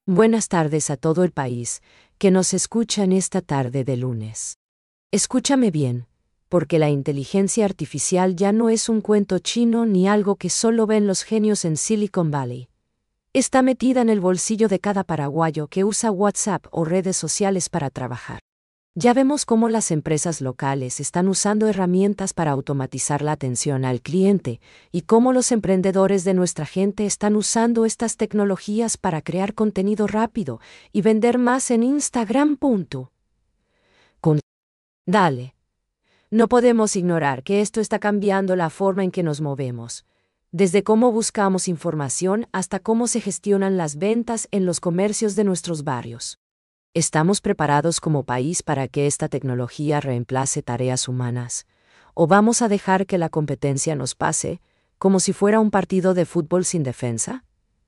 Buenas tardes a todo el país que nos escucha en esta tarde de lunes. Escúchame bien, porque la inteligencia artificial ya no es un cuento chino ni algo que solo ven los genios en Silicon Valley. Está metida en el bolsillo de cada paraguayo que usa WhatsApp o redes sociales para trabajar. Ya vemos cómo las empresas locales están usando herramientas para automatizar la atención al cliente y cómo los emprendedores de nuestra gente están usando estas tecnologías para crear contenido rápido y vender más en Instagram. Dale. No podemos ignorar que esto está cambiando la forma en que nos movemos, desde cómo buscamos información hasta cómo se gestionan las ventas en los comercios de nuestros barrios. ¿Estamos preparados como país para que esta tecnología reemplace tareas humanas? ¿O vamos a dejar que la competencia nos pase, como si fuera un partido de fútbol sin defensa?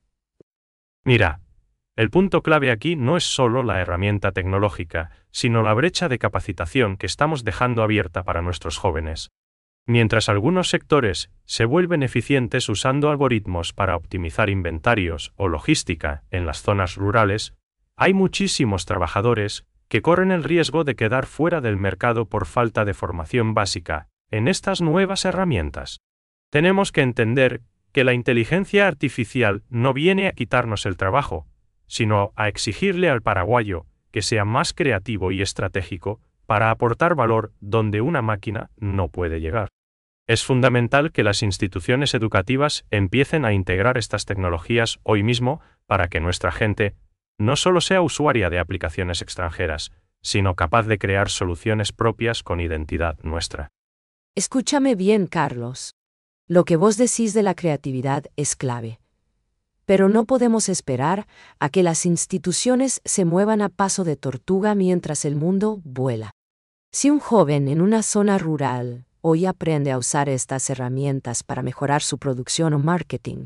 Mira, el punto clave aquí no es solo la herramienta tecnológica, sino la brecha de capacitación que estamos dejando abierta para nuestros jóvenes. Mientras algunos sectores se vuelven eficientes usando algoritmos para optimizar inventarios o logística en las zonas rurales, hay muchísimos trabajadores que corren el riesgo de quedar fuera del mercado por falta de formación básica en estas nuevas herramientas. Tenemos que entender que la inteligencia artificial no viene a quitarnos el trabajo, sino a exigirle al paraguayo que sea más creativo y estratégico para aportar valor donde una máquina no puede llegar. Es fundamental que las instituciones educativas empiecen a integrar estas tecnologías hoy mismo para que nuestra gente no solo sea usuaria de aplicaciones extranjeras, sino capaz de crear soluciones propias con identidad nuestra. Escúchame bien, Carlos. Lo que vos decís de la creatividad es clave. Pero no podemos esperar a que las instituciones se muevan a paso de tortuga mientras el mundo vuela. Si un joven en una zona rural hoy aprende a usar estas herramientas para mejorar su producción o marketing,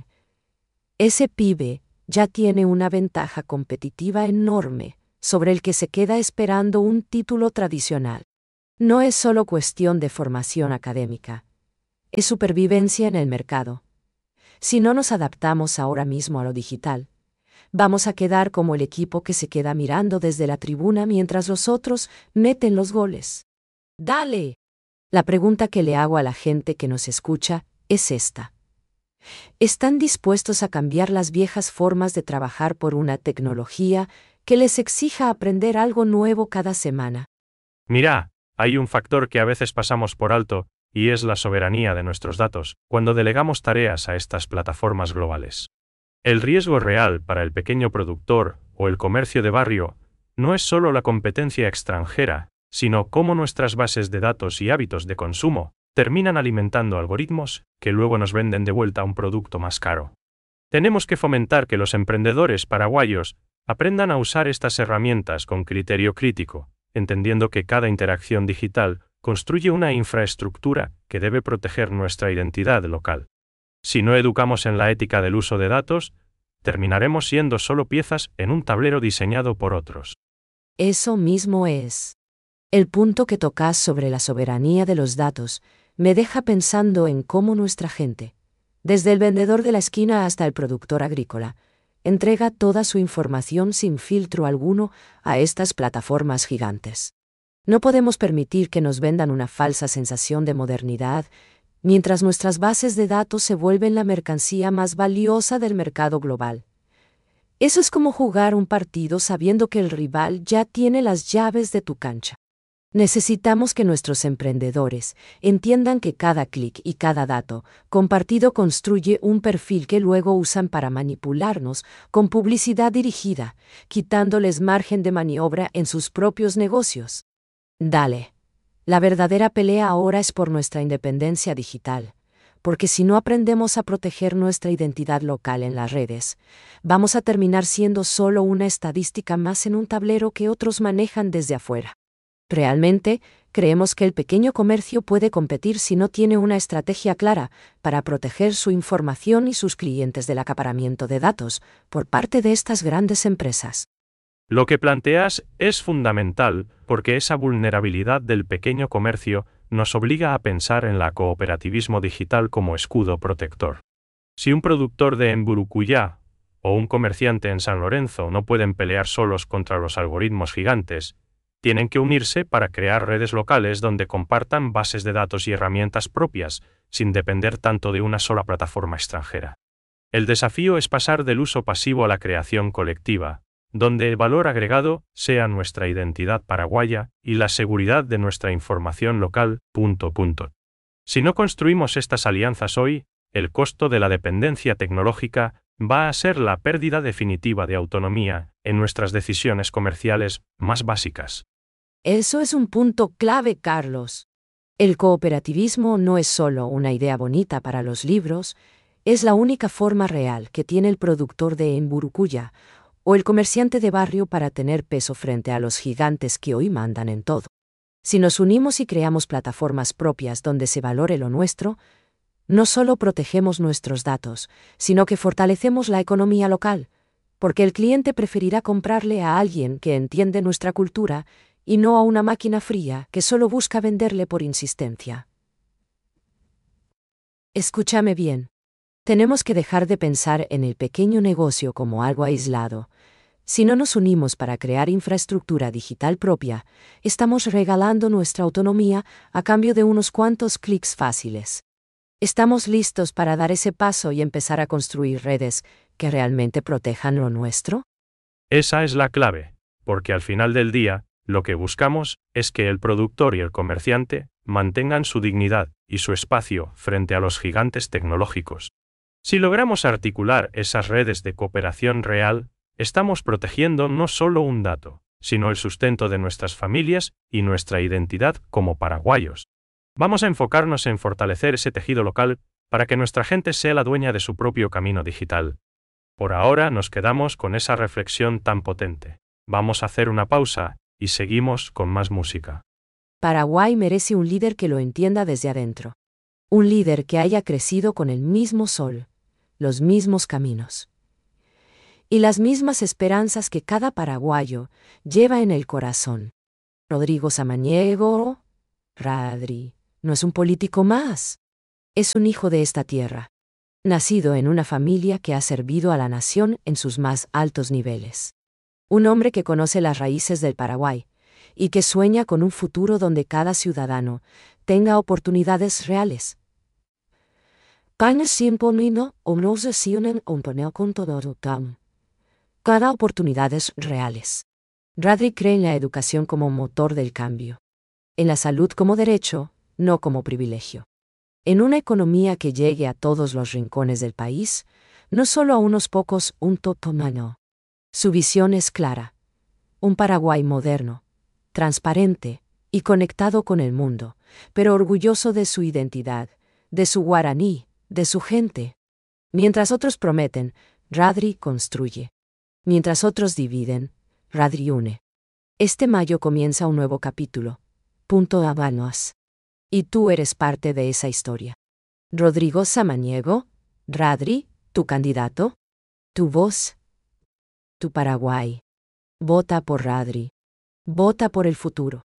ese pibe ya tiene una ventaja competitiva enorme sobre el que se queda esperando un título tradicional. No es solo cuestión de formación académica, es supervivencia en el mercado. Si no nos adaptamos ahora mismo a lo digital, vamos a quedar como el equipo que se queda mirando desde la tribuna mientras los otros meten los goles. ¡Dale! La pregunta que le hago a la gente que nos escucha es esta. ¿Están dispuestos a cambiar las viejas formas de trabajar por una tecnología que les exija aprender algo nuevo cada semana? Mira, hay un factor que a veces pasamos por alto, y es la soberanía de nuestros datos, cuando delegamos tareas a estas plataformas globales. El riesgo real para el pequeño productor o el comercio de barrio no es solo la competencia extranjera, sino cómo nuestras bases de datos y hábitos de consumo terminan alimentando algoritmos que luego nos venden de vuelta un producto más caro. Tenemos que fomentar que los emprendedores paraguayos aprendan a usar estas herramientas con criterio crítico, entendiendo que cada interacción digital construye una infraestructura que debe proteger nuestra identidad local. Si no educamos en la ética del uso de datos, terminaremos siendo solo piezas en un tablero diseñado por otros. Eso mismo es. El punto que tocas sobre la soberanía de los datos me deja pensando en cómo nuestra gente, desde el vendedor de la esquina hasta el productor agrícola, entrega toda su información sin filtro alguno a estas plataformas gigantes. No podemos permitir que nos vendan una falsa sensación de modernidad mientras nuestras bases de datos se vuelven la mercancía más valiosa del mercado global. Eso es como jugar un partido sabiendo que el rival ya tiene las llaves de tu cancha. Necesitamos que nuestros emprendedores entiendan que cada clic y cada dato compartido construye un perfil que luego usan para manipularnos con publicidad dirigida, quitándoles margen de maniobra en sus propios negocios. Dale. La verdadera pelea ahora es por nuestra independencia digital, porque si no aprendemos a proteger nuestra identidad local en las redes, vamos a terminar siendo solo una estadística más en un tablero que otros manejan desde afuera. Realmente, creemos que el pequeño comercio puede competir si no tiene una estrategia clara para proteger su información y sus clientes del acaparamiento de datos por parte de estas grandes empresas. Lo que planteas es fundamental porque esa vulnerabilidad del pequeño comercio nos obliga a pensar en la cooperativismo digital como escudo protector. Si un productor de Emburucuyá o un comerciante en San Lorenzo no pueden pelear solos contra los algoritmos gigantes, tienen que unirse para crear redes locales donde compartan bases de datos y herramientas propias, sin depender tanto de una sola plataforma extranjera. El desafío es pasar del uso pasivo a la creación colectiva, donde el valor agregado sea nuestra identidad paraguaya y la seguridad de nuestra información local. Si no construimos estas alianzas hoy, el costo de la dependencia tecnológica va a ser la pérdida definitiva de autonomía en nuestras decisiones comerciales más básicas. Eso es un punto clave, Carlos. El cooperativismo no es solo una idea bonita para los libros, es la única forma real que tiene el productor de Emburucuya o el comerciante de barrio para tener peso frente a los gigantes que hoy mandan en todo. Si nos unimos y creamos plataformas propias donde se valore lo nuestro, no solo protegemos nuestros datos, sino que fortalecemos la economía local, porque el cliente preferirá comprarle a alguien que entiende nuestra cultura y no a una máquina fría que solo busca venderle por insistencia. Escúchame bien. Tenemos que dejar de pensar en el pequeño negocio como algo aislado. Si no nos unimos para crear infraestructura digital propia, estamos regalando nuestra autonomía a cambio de unos cuantos clics fáciles. ¿Estamos listos para dar ese paso y empezar a construir redes que realmente protejan lo nuestro? Esa es la clave, porque al final del día, lo que buscamos es que el productor y el comerciante mantengan su dignidad y su espacio frente a los gigantes tecnológicos. Si logramos articular esas redes de cooperación real, estamos protegiendo no solo un dato, sino el sustento de nuestras familias y nuestra identidad como paraguayos. Vamos a enfocarnos en fortalecer ese tejido local para que nuestra gente sea la dueña de su propio camino digital. Por ahora nos quedamos con esa reflexión tan potente. Vamos a hacer una pausa y seguimos con más música. Paraguay merece un líder que lo entienda desde adentro. Un líder que haya crecido con el mismo sol, los mismos caminos y las mismas esperanzas que cada paraguayo lleva en el corazón. Rodrigo Samaniego, Radri, no es un político más. Es un hijo de esta tierra, nacido en una familia que ha servido a la nación en sus más altos niveles. Un hombre que conoce las raíces del Paraguay y que sueña con un futuro donde cada ciudadano tenga oportunidades reales. Cada oportunidades reales. Radri cree en la educación como motor del cambio. En la salud como derecho, no como privilegio. En una economía que llegue a todos los rincones del país, no solo a unos pocos, un totomano. Su visión es clara. Un Paraguay moderno, transparente y conectado con el mundo, pero orgulloso de su identidad, de su guaraní, de su gente. Mientras otros prometen, Radri construye. Mientras otros dividen, Radri une. Este mayo comienza un nuevo capítulo. Habanos. Y tú eres parte de esa historia. Rodrigo Samaniego, Radri, tu candidato, tu voz, tu Paraguay. Vota por Radri. Vota por el futuro.